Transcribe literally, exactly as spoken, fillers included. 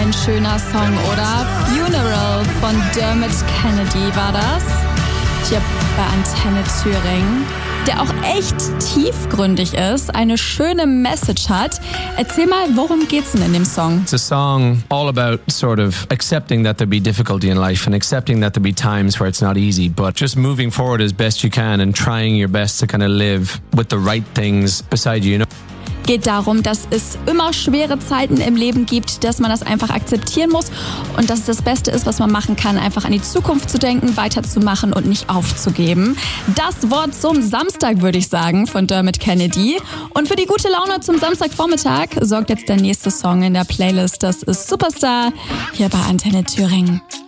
ein schöner Song, oder? Funeral von Dermot Kennedy war das. Hier bei Antenne Thüringen. Der auch echt tiefgründig ist, eine schöne Message hat. Erzähl mal, worum geht's denn in dem Song? It's a song all about sort of accepting that there'll be difficulty in life and accepting that there'll be times where it's not easy, but just moving forward as best you can and trying your best to kind of live with the right things beside you, you know? Geht darum, dass es immer schwere Zeiten im Leben gibt, dass man das einfach akzeptieren muss und dass es das Beste ist, was man machen kann, einfach an die Zukunft zu denken, weiterzumachen und nicht aufzugeben. Das Wort zum Samstag, würde ich sagen, von Dermot Kennedy. Und für die gute Laune zum Samstagvormittag sorgt jetzt der nächste Song in der Playlist. Das ist Superstar hier bei Antenne Thüringen.